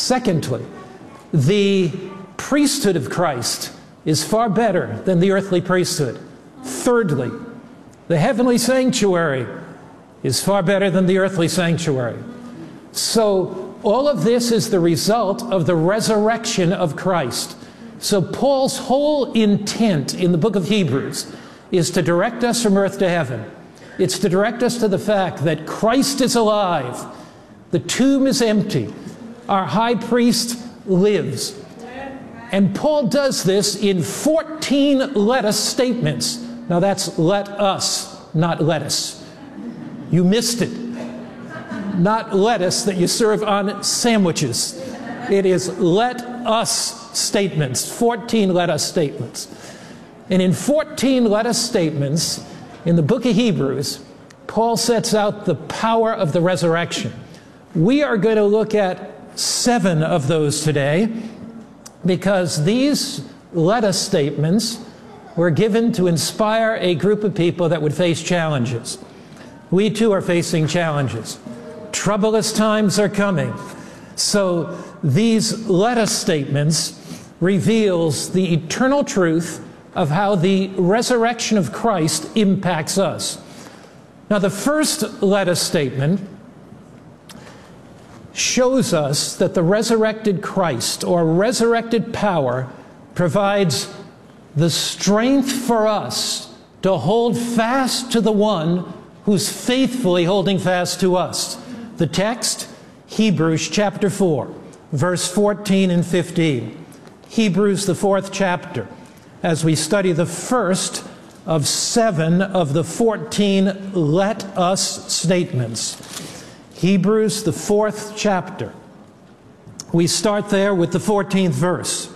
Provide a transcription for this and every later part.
Secondly, the priesthood of Christ is far better than the earthly priesthood. Thirdly, the heavenly sanctuary is far better than the earthly sanctuary. So all of this is the result of the resurrection of Christ. So Paul's whole intent in the book of Hebrews is to direct us from earth to heaven. It's to direct us to the fact that Christ is alive. The tomb is empty. Our high priest lives. And Paul does this in 14 let us statements. Now that's let us, not lettuce. You missed it. Not lettuce that you serve on sandwiches. It is let us statements, 14 let us statements. And in 14 let us statements, in the book of Hebrews, Paul sets out the power of the resurrection. We are going to look at 7 of those today, because these let us statements were given to inspire a group of people that would face challenges. We too are facing challenges. Troublous times are coming. So these let us statements reveals the eternal truth of how the resurrection of Christ impacts us. Now the first let us statement shows us that the resurrected Christ, or resurrected power, provides the strength for us to hold fast to the one who's faithfully holding fast to us. The text, Hebrews chapter 4, verse 14 and 15. Hebrews, the 4th chapter, as we study the first of 7 of the 14 let us statements. Hebrews, the 4th chapter. We start there with the 14th verse.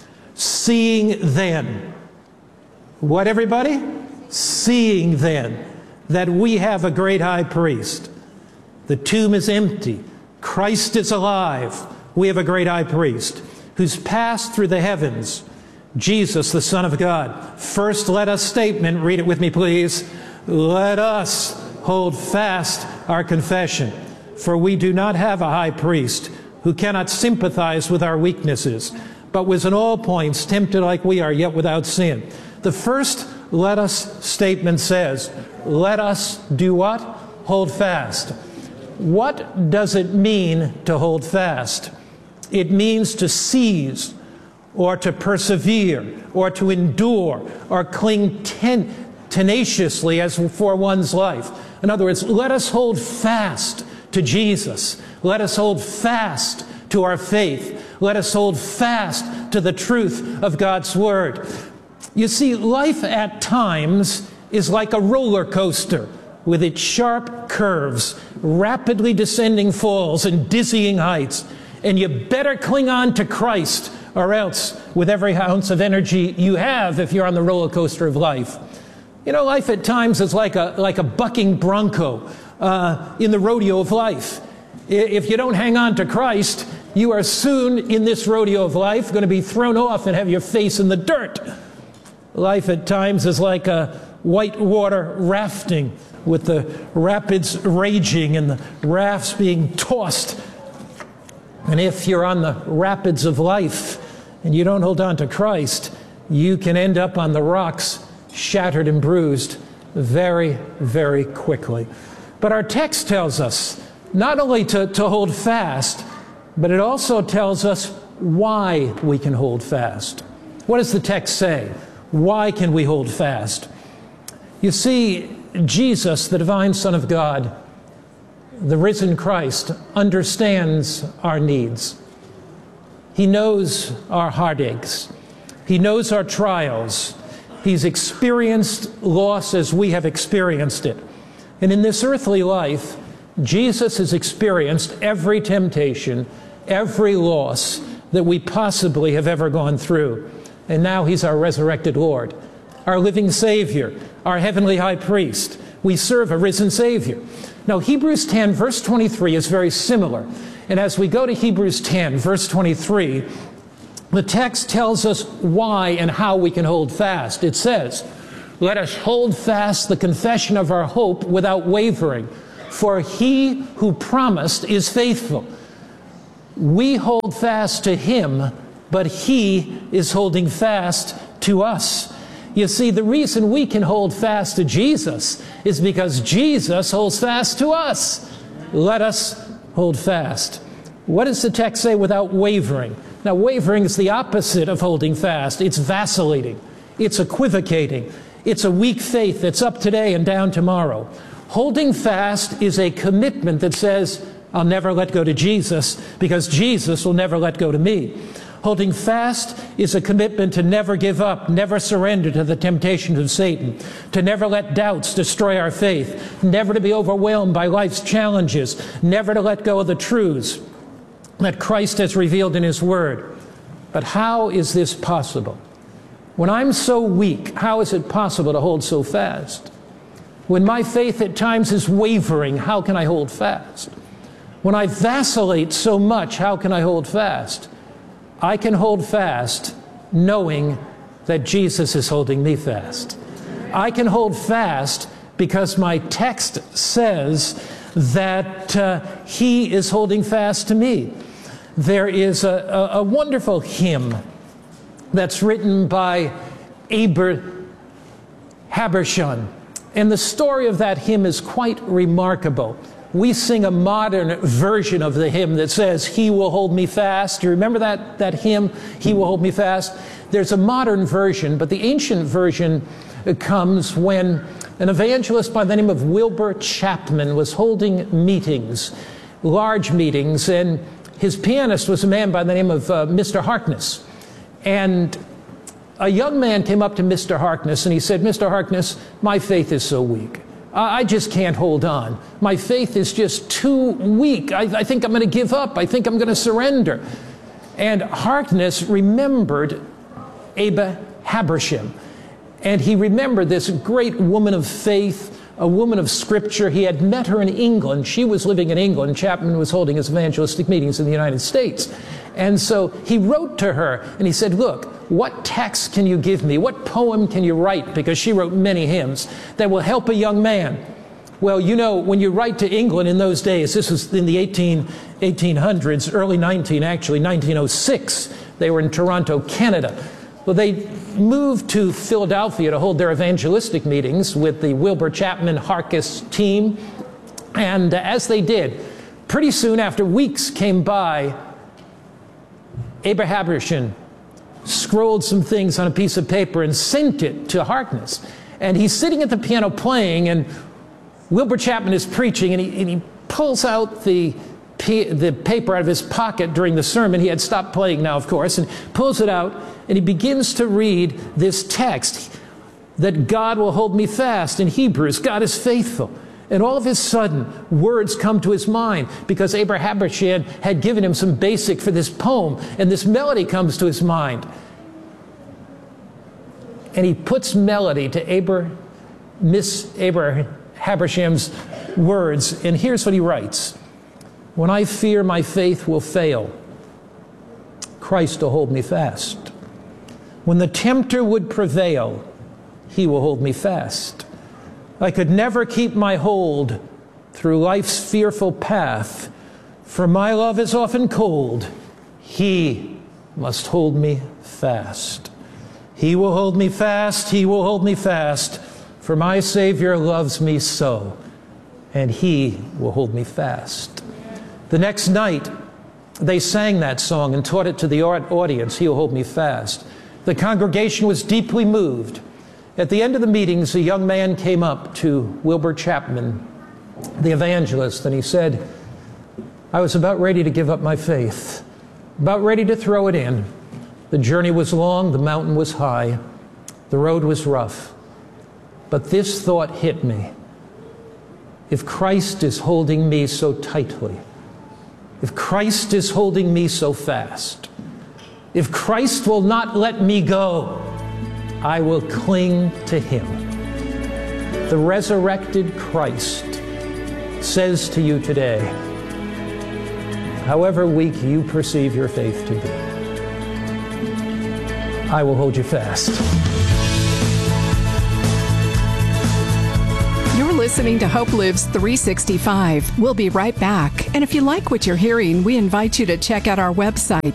Seeing then. What, everybody? Seeing then that we have a great high priest. The tomb is empty. Christ is alive. We have a great high priest who's passed through the heavens. Jesus, the Son of God. First let us statement. Read it with me, please. Let us hold fast our confession. For we do not have a high priest who cannot sympathize with our weaknesses, but was in all points tempted like we are, yet without sin. The first let us statement says, let us do what? Hold fast. What does it mean to hold fast? It means to seize, or to persevere, or to endure, or cling tenaciously as for one's life. In other words, let us hold fast to Jesus. Let us hold fast to our faith. Let us hold fast to the truth of God's Word. You see, life at times is like a roller coaster with its sharp curves, rapidly descending falls, and dizzying heights. And you better cling on to Christ, or else, with every ounce of energy you have, if you're on the roller coaster of life. You know, life at times is like a bucking bronco in the rodeo of life. If you don't hang on to Christ, you are soon in this rodeo of life going to be thrown off and have your face in the dirt. Life at times is like a whitewater rafting with the rapids raging and the rafts being tossed. And if you're on the rapids of life and you don't hold on to Christ, you can end up on the rocks, shattered and bruised, very, very quickly. But our text tells us not only to hold fast, but it also tells us why we can hold fast. What does the text say? Why can we hold fast? You see, Jesus, the divine Son of God, the risen Christ, understands our needs. He knows our heartaches. He knows our trials. He's experienced loss as we have experienced it. And in this earthly life, Jesus has experienced every temptation, every loss that we possibly have ever gone through. And now he's our resurrected Lord, our living Savior, our heavenly high priest. We serve a risen Savior. Now, Hebrews 10, verse 23 is very similar. And as we go to Hebrews 10, verse 23, the text tells us why and how we can hold fast. It says, let us hold fast the confession of our hope without wavering, for he who promised is faithful. We hold fast to him, but he is holding fast to us. You see, the reason we can hold fast to Jesus is because Jesus holds fast to us. Let us hold fast. What does the text say? Without wavering. Now, wavering is the opposite of holding fast. It's vacillating. It's equivocating. It's a weak faith that's up today and down tomorrow. Holding fast is a commitment that says, I'll never let go to Jesus because Jesus will never let go to me. Holding fast is a commitment to never give up, never surrender to the temptations of Satan, to never let doubts destroy our faith, never to be overwhelmed by life's challenges, never to let go of the truths that Christ has revealed in his word. But how is this possible? When I'm so weak, how is it possible to hold so fast? When my faith at times is wavering, how can I hold fast? When I vacillate so much, how can I hold fast? I can hold fast knowing that Jesus is holding me fast. I can hold fast because my text says that he is holding fast to me. There is a wonderful hymn that's written by Aber Habershon. And the story of that hymn is quite remarkable. We sing a modern version of the hymn that says, he will hold me fast. Do you remember that hymn, he will hold me fast? There's a modern version, but the ancient version comes when an evangelist by the name of Wilbur Chapman was holding meetings, large meetings, and his pianist was a man by the name of Mr. Harkness. And a young man came up to Mr. Harkness and he said, Mr. Harkness, my faith is so weak. I just can't hold on. My faith is just too weak. I think I'm going to give up. I think I'm going to surrender. And Harkness remembered Abba Habershon. And he remembered this great woman of faith, a woman of scripture. He had met her in England. She was living in England. Chapman was holding his evangelistic meetings in the United States. And so he wrote to her and he said, look, what text can you give me? What poem can you write? Because she wrote many hymns that will help a young man. Well, you know, when you write to England in those days, this was in the 1800s, early 1906. They were in Toronto, Canada. Well, they moved to Philadelphia to hold their evangelistic meetings with the Wilbur Chapman Harkness team. And as they did, pretty soon after weeks came by, Aber Habershon scrolled some things on a piece of paper and sent it to Harkness. And he's sitting at the piano playing, and Wilbur Chapman is preaching, and he pulls out the paper out of his pocket during the sermon. He had stopped playing now, of course, and pulls it out, and he begins to read this text, that God will hold me fast. In Hebrews, God is faithful. And all of a sudden, words come to his mind because Aber Habershon had given him some basic for this poem, and this melody comes to his mind. And he puts melody to Miss Aber Habershon's words, and here's what he writes. When I fear my faith will fail, Christ will hold me fast. When the tempter would prevail, he will hold me fast. I could never keep my hold through life's fearful path, for my love is often cold. He must hold me fast. He will hold me fast, he will hold me fast, for my Savior loves me so, and he will hold me fast. The next night, they sang that song and taught it to the audience, he will hold me fast. The congregation was deeply moved. At the end of the meetings, a young man came up to Wilbur Chapman, the evangelist, and he said, I was about ready to give up my faith, about ready to throw it in. The journey was long, the mountain was high, the road was rough. But this thought hit me. If Christ is holding me so tightly, if Christ is holding me so fast, if Christ will not let me go, I will cling to him. The resurrected Christ says to you today, however weak you perceive your faith to be, I will hold you fast. You're You're listening to Hope Lives 365. We'll be right back. And if you like what you're hearing, we invite you to check out our website,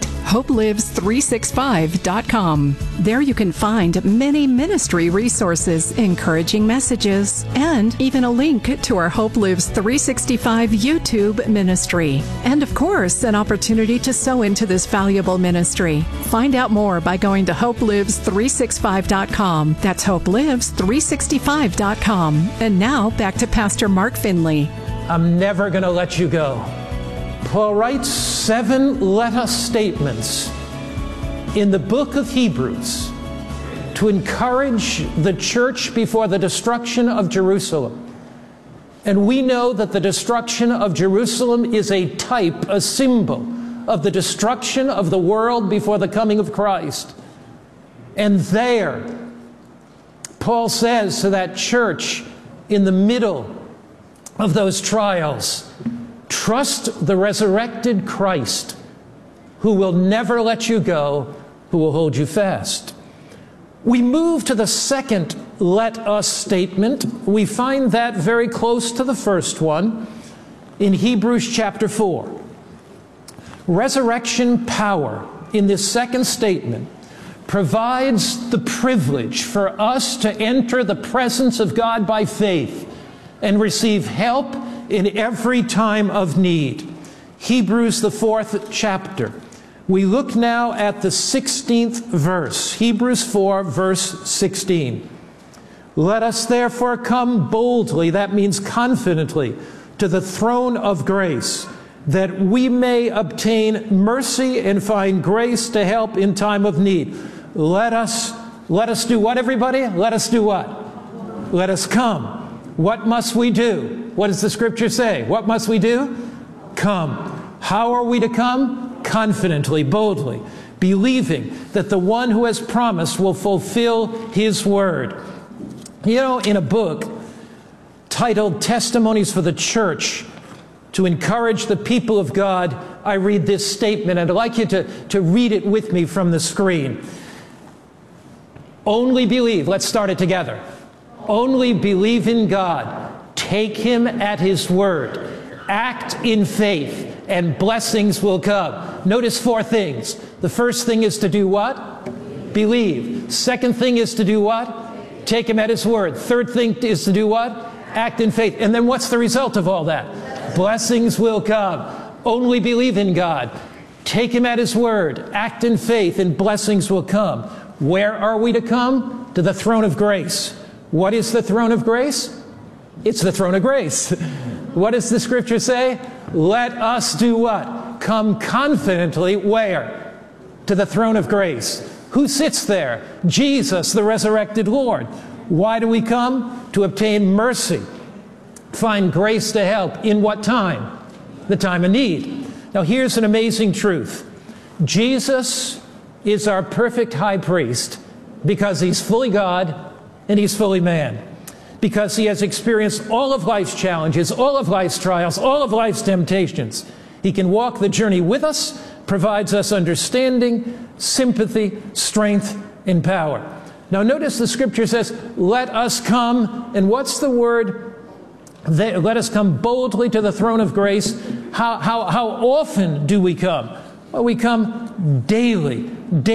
hopelives365.com. There you can find many ministry resources, encouraging messages, and even a link to our Hope Lives 365 YouTube ministry. And of course, an opportunity to sow into this valuable ministry. Find out more by going to hopelives365.com. That's hopelives365.com. And now back to Pastor Mark Finley. I'm never going to let you go. Paul writes 7 let us statements in the book of Hebrews to encourage the church before the destruction of Jerusalem. And we know that the destruction of Jerusalem is a type, a symbol of the destruction of the world before the coming of Christ. And there, Paul says to that church in the middle of those trials, trust the resurrected Christ, who will never let you go, who will hold you fast. We move to the second let us statement. We find that very close to the first one in Hebrews chapter 4. Resurrection power in this second statement provides the privilege for us to enter the presence of God by faith and receive help in every time of need. Hebrews, the 4th chapter. We look now at the 16th verse. Hebrews 4, verse 16. Let us therefore come boldly, that means confidently, to the throne of grace, that we may obtain mercy and find grace to help in time of need. Let us do what, everybody? Let us do what? Let us come. What must we do? What does the scripture say? What must we do? Come. How are we to come? Confidently, boldly, believing that the one who has promised will fulfill his word. You know, in a book titled Testimonies for the Church, to encourage the people of God, I read this statement, and I'd like you to read it with me from the screen. Only believe. Let's start it together. Only believe in God. Take Him at His word. Act in faith, and blessings will come. Notice 4 things. The first thing is to do what? Believe. Second thing is to do what? Take Him at His word. Third thing is to do what? Act in faith. And then what's the result of all that? Blessings will come. Only believe in God. Take Him at His word. Act in faith, and blessings will come. Where are we to come? To the throne of grace. What is the throne of grace? It's the throne of grace. What does the scripture say? Let us do what? Come confidently where? To the throne of grace. Who sits there? Jesus, the resurrected Lord. Why do we come? To obtain mercy. Find grace to help. In what time? The time of need. Now here's an amazing truth. Jesus is our perfect high priest because He's fully God and He's fully man. Because He has experienced all of life's challenges, all of life's trials, all of life's temptations. He can walk the journey with us, provides us understanding, sympathy, strength, and power. Now notice the scripture says, let us come, and what's the word? Let us come boldly to the throne of grace. How often do we come? Well, we come daily.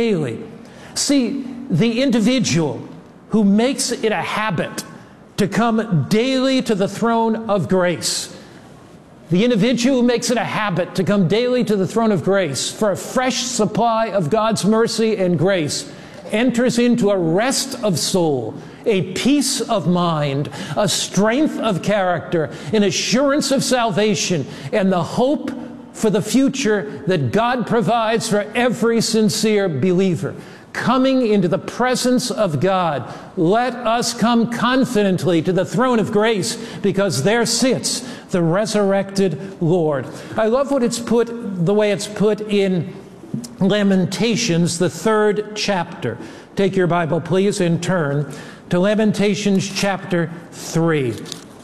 See, the individual who makes it a habit to come daily to the throne of grace, the individual who makes it a habit to come daily to the throne of grace for a fresh supply of God's mercy and grace, enters into a rest of soul, a peace of mind, a strength of character, an assurance of salvation, and the hope for the future that God provides for every sincere believer. Coming into the presence of God, let us come confidently to the throne of grace, because there sits the resurrected Lord. I love what the way it's put in Lamentations, the 3rd chapter. Take your Bible, please, and turn to Lamentations chapter 3.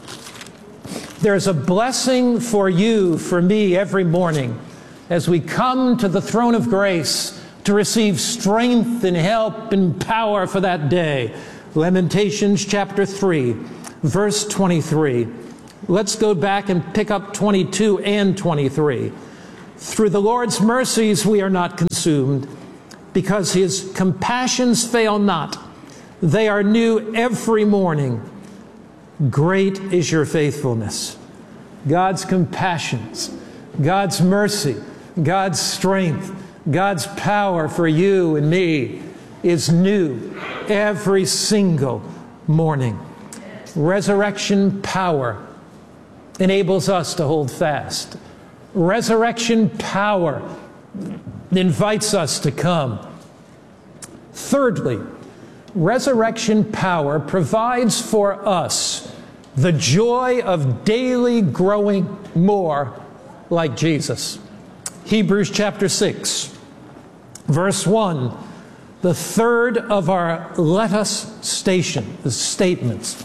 There's a blessing for you, for me, every morning as we come to the throne of grace to receive strength and help and power for that day. Lamentations chapter 3. verse 23. Let's go back and pick up 22 and 23. Through the Lord's mercies we are not consumed, because his compassions fail not. They are new every morning. Great is your faithfulness. God's compassions, God's mercy, God's strength, God's power for you and me is new every single morning. Resurrection power enables us to hold fast. Resurrection power invites us to come. Thirdly, resurrection power provides for us the joy of daily growing more like Jesus. Hebrews chapter 6, verse 1, the third of our let us statements.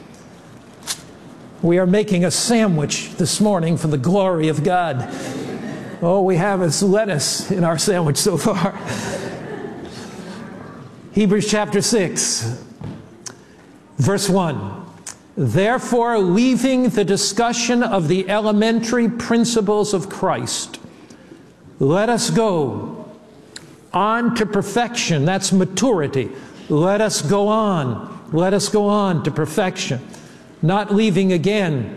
We are making a sandwich this morning for the glory of God. All we have is lettuce in our sandwich so far. Hebrews chapter 6, verse 1. Therefore, leaving the discussion of the elementary principles of Christ, let us go on to perfection. That's maturity. Let us go on. Let us go on to perfection. Not leaving again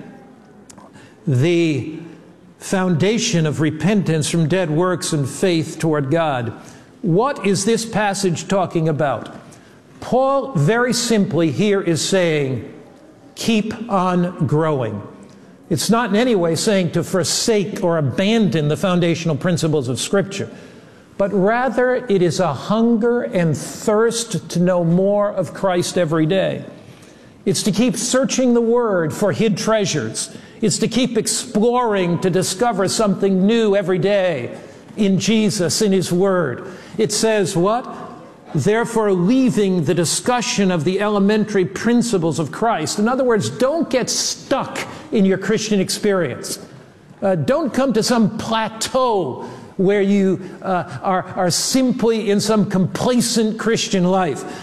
the foundation of repentance from dead works and faith toward God. What is this passage talking about? Paul very simply here is saying, keep on growing. It's not in any way saying to forsake or abandon the foundational principles of Scripture, but rather it is a hunger and thirst to know more of Christ every day. It's to keep searching the Word for hid treasures. It's to keep exploring to discover something new every day in Jesus, in His Word. It says what? Therefore, leaving the discussion of the elementary principles of Christ. In other words, don't get stuck in your Christian experience. Don't come to some plateau where you are simply in some complacent Christian life.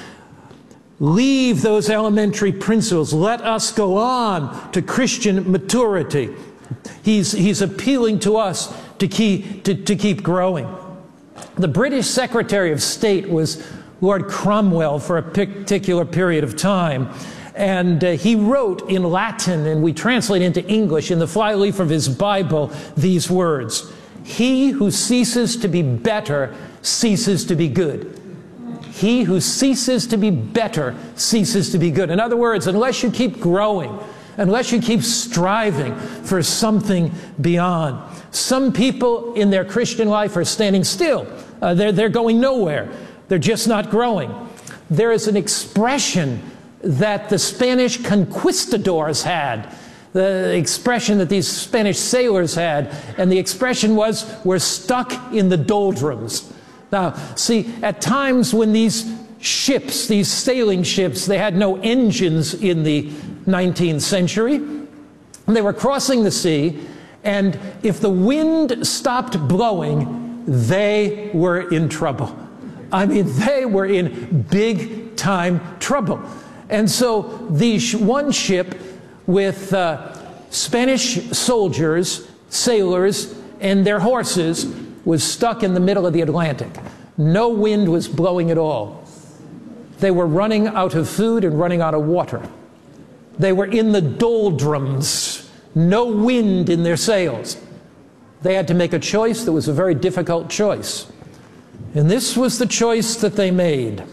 Leave those elementary principles. Let us go on to Christian maturity. He's appealing to us to keep growing. The British Secretary of State was Lord Cromwell for a particular period of time. And he wrote in Latin, and we translate into English in the flyleaf of his Bible, these words: "He who ceases to be better ceases to be good." He who ceases to be better ceases to be good. In other words, unless you keep growing, unless you keep striving for something beyond. Some people in their Christian life are standing still. They're going nowhere. They're just not growing. There is an expression that the Spanish conquistadors had, the expression that these Spanish sailors had, and the expression was, "We're stuck in the doldrums." Now, see, at times when these ships, these sailing ships, they had no engines in the 19th century, and they were crossing the sea, and if the wind stopped blowing, they were in trouble. I mean, they were in big time trouble. And so one ship with Spanish soldiers, sailors, and their horses was stuck in the middle of the Atlantic. No wind was blowing at all. They were running out of food and running out of water. They were in the doldrums. No wind in their sails. They had to make a choice that was a very difficult choice. And this was the choice that they made.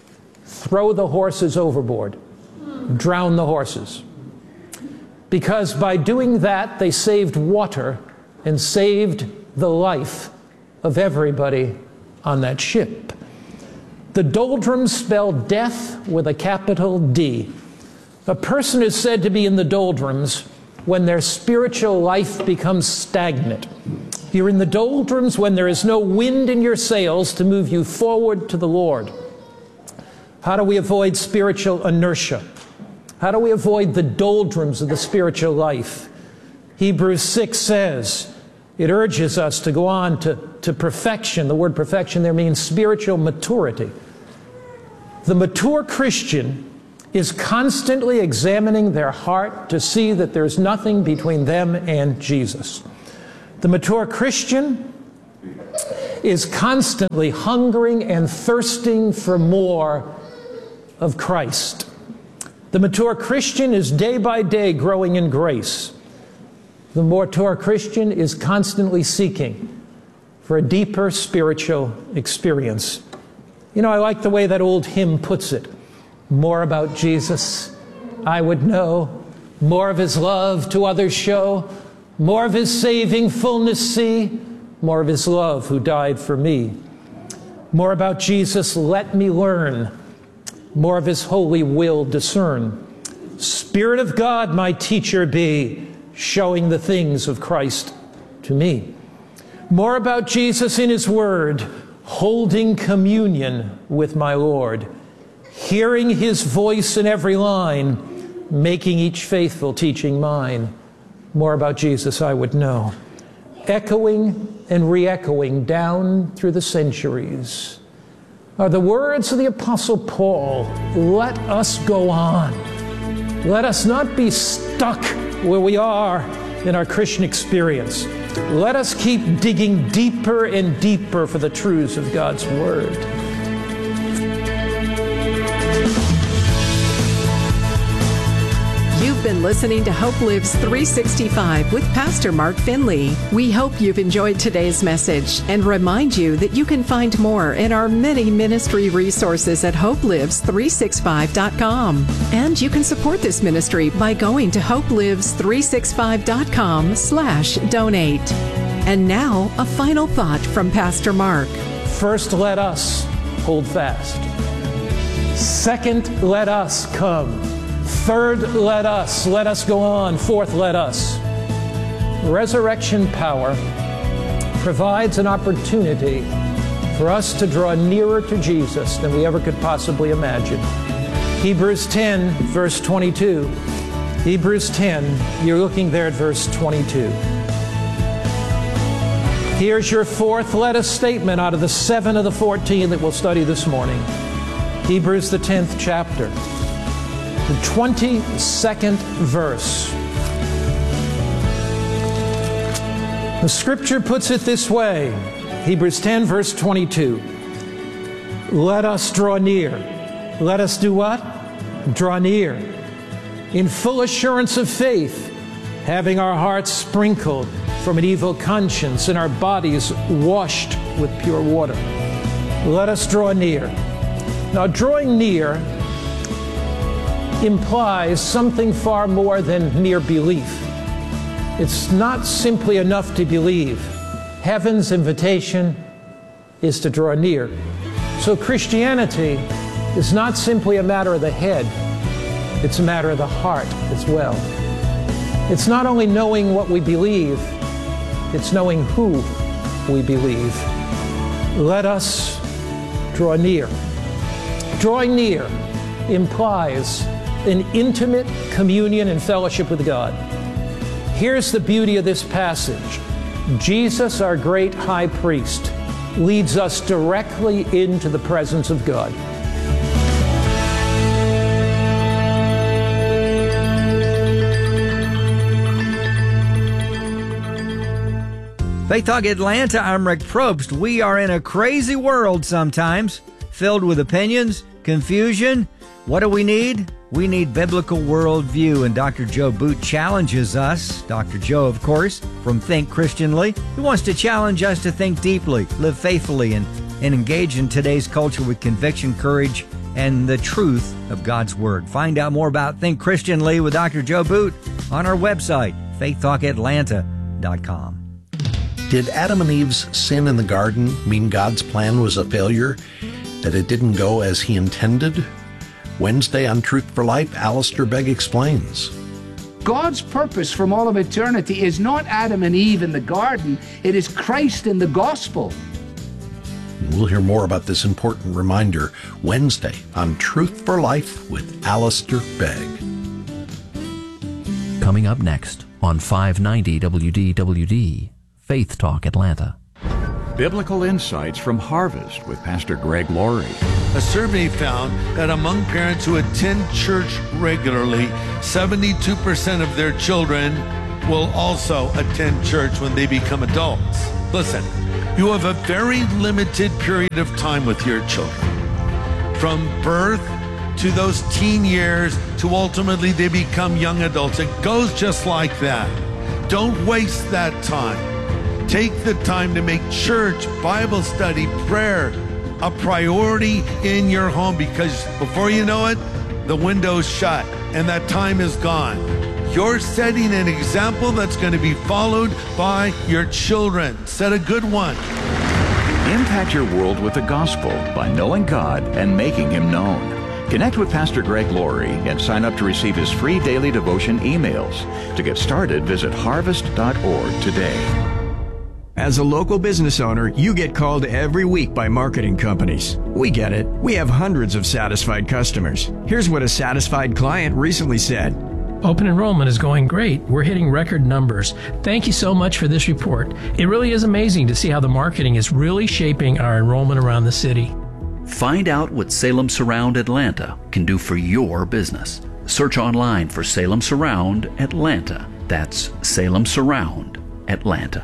Throw the horses overboard. Drown the horses. Because by doing that, they saved water and saved the life of everybody on that ship. The doldrums spell death with a capital D. A person is said to be in the doldrums when their spiritual life becomes stagnant. You're in the doldrums when there is no wind in your sails to move you forward to the Lord. How do we avoid spiritual inertia? How do we avoid the doldrums of the spiritual life? Hebrews 6 says, it urges us to go on to perfection. The word perfection there means spiritual maturity. The mature Christian is constantly examining their heart to see that there's nothing between them and Jesus. The mature Christian is constantly hungering and thirsting for more of Christ. The mature Christian is day by day growing in grace. The mature Christian is constantly seeking for a deeper spiritual experience. You know, I like the way that old hymn puts it. More about Jesus I would know, more of his love to others show, more of his saving fullness see, more of his love who died for me. More about Jesus let me learn, more of his holy will discern. Spirit of God my teacher be, showing the things of Christ to me. More about Jesus in his word, holding communion with my Lord. Hearing his voice in every line, making each faithful teaching mine. More about Jesus I would know. Echoing and re-echoing down through the centuries are the words of the Apostle Paul. Let us go on. Let us not be stuck where we are in our Christian experience. Let us keep digging deeper and deeper for the truths of God's Word. You've been listening to Hope Lives 365 with Pastor Mark Finley. We hope you've enjoyed today's message and remind you that you can find more in our many ministry resources at hopelives365.com. And you can support this ministry by going to hopelives365.com/donate. And now, a final thought from Pastor Mark. First, let us hold fast. Second, let us come. Third, let us go on. Fourth, let us. Resurrection power provides an opportunity for us to draw nearer to Jesus than we ever could possibly imagine. Hebrews 10, verse 22. Hebrews 10, you're looking there at verse 22. Here's your fourth let us statement out of the 7 of the 14 that we'll study this morning. Hebrews, the 10th chapter. The 22nd verse. The scripture puts it this way. Hebrews 10, verse 22. Let us draw near. Let us do what? Draw near. In full assurance of faith, having our hearts sprinkled from an evil conscience and our bodies washed with pure water. Let us draw near. Now, drawing near implies something far more than mere belief. It's not simply enough to believe. Heaven's invitation is to draw near. So Christianity is not simply a matter of the head, it's a matter of the heart as well. It's not only knowing what we believe, it's knowing who we believe. Let us draw near. Drawing near implies an intimate communion and fellowship with God. Here's the beauty of this passage. Jesus, our great high priest, leads us directly into the presence of God. Faith Talk Atlanta, I'm Rick Probst. We are in a crazy world sometimes, filled with opinions, confusion. What do we need? We need biblical worldview, and Dr. Joe Boot challenges us. Dr. Joe, of course, from Think Christianly. He wants to challenge us to think deeply, live faithfully, and engage in today's culture with conviction, courage, and the truth of God's Word. Find out more about Think Christianly with Dr. Joe Boot on our website, faithtalkatlanta.com. Did Adam and Eve's sin in the garden mean God's plan was a failure, that it didn't go as he intended? Wednesday on Truth for Life, Alistair Begg explains. God's purpose from all of eternity is not Adam and Eve in the garden, it is Christ in the gospel. We'll hear more about this important reminder Wednesday on Truth for Life with Alistair Begg. Coming up next on 590 WDWD, Faith Talk Atlanta. Biblical Insights from Harvest with Pastor Greg Laurie. A survey found that among parents who attend church regularly, 72% of their children will also attend church when they become adults. Listen, you have a very limited period of time with your children. From birth to those teen years to ultimately they become young adults. It goes just like that. Don't waste that time. Take the time to make church, Bible study, prayer a priority in your home, because before you know it, the window's shut and that time is gone. You're setting an example that's going to be followed by your children. Set a good one. Impact your world with the gospel by knowing God and making Him known. Connect with Pastor Greg Laurie and sign up to receive his free daily devotion emails. To get started, visit harvest.org today. As a local business owner, you get called every week by marketing companies. We get it. We have hundreds of satisfied customers. Here's what a satisfied client recently said. Open enrollment is going great. We're hitting record numbers. Thank you so much for this report. It really is amazing to see how the marketing is really shaping our enrollment around the city. Find out what Salem Surround Atlanta can do for your business. Search online for Salem Surround Atlanta. That's Salem Surround Atlanta.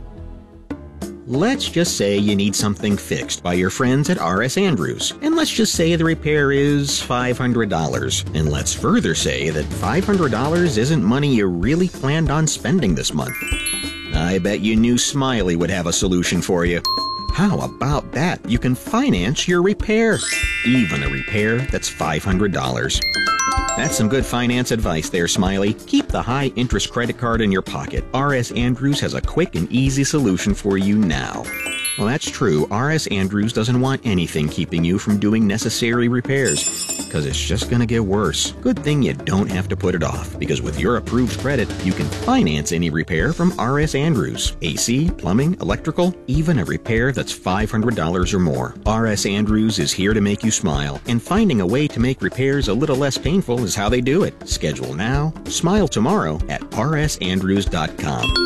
Let's just say you need something fixed by your friends at R.S. Andrews, and let's just say the repair is $500. And let's further say that $500 isn't money you really planned on spending this month. I bet you knew Smiley would have a solution for you. How about that? You can finance your repair, even a repair that's $500. That's some good finance advice there, Smiley. Keep the high-interest credit card in your pocket. R.S. Andrews has a quick and easy solution for you now. Well, that's true. R.S. Andrews doesn't want anything keeping you from doing necessary repairs, because it's just going to get worse. Good thing you don't have to put it off, because with your approved credit, you can finance any repair from R.S. Andrews. AC, plumbing, electrical, even a repair that's $500 or more. R.S. Andrews is here to make you smile, and finding a way to make repairs a little less painful is how they do it. Schedule now, smile tomorrow at rsandrews.com.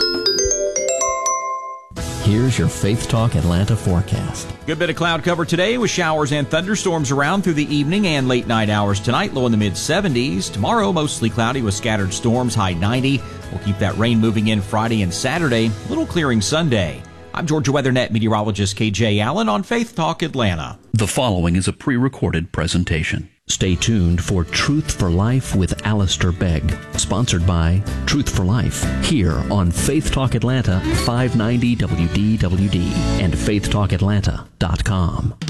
Here's your Faith Talk Atlanta forecast. Good bit of cloud cover today with showers and thunderstorms around through the evening and late night hours tonight, low in the mid-70s. Tomorrow, mostly cloudy with scattered storms, high 90. We'll keep that rain moving in Friday and Saturday, little clearing Sunday. I'm Georgia WeatherNet meteorologist KJ Allen on Faith Talk Atlanta. The following is a pre-recorded presentation. Stay tuned for Truth for Life with Alistair Begg, sponsored by Truth for Life, here on Faith Talk Atlanta, 590 WDWD, and faithtalkatlanta.com.